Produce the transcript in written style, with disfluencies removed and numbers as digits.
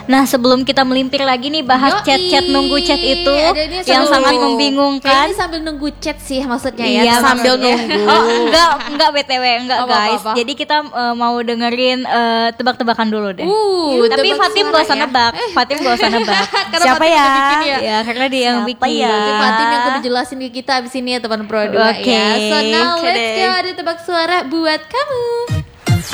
Nah, sebelum kita melimpir lagi nih bahas chat-chat nunggu chat itu yang sangat membingungkan. Kayaknya sambil nunggu chat sih maksudnya ya. Iya, sambil nunggu. enggak BTW, enggak guys. Apa? Jadi kita mau dengerin tebak-tebakan dulu deh. Tapi tebak Fatim gak usah suara ya. nebak. Fatim gak usah nebak. Siapa Fatim ya? udah bikin ya? Ya, karena dia yang Siapa bikin. ya? Nanti Fatim yang kudu jelasin ke kita abis ini ya teman Pro 2 Oke. ya. So now Oke let's deh. go, ada tebak suara buat kamu.